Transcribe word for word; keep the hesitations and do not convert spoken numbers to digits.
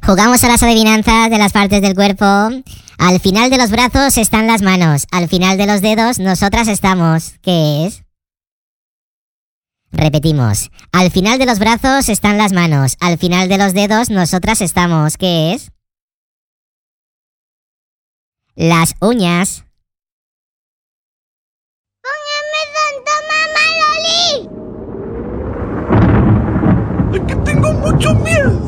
Jugamos a las adivinanzas de las partes del cuerpo. Al final de los brazos están las manos. Al final de los dedos nosotras estamos. ¿Qué es? Repetimos. Al final de los brazos están las manos. Al final de los dedos nosotras estamos. ¿Qué es? Las uñas. ¡Póngame Santa Mamá Loli! ¡Es que tengo mucho miedo!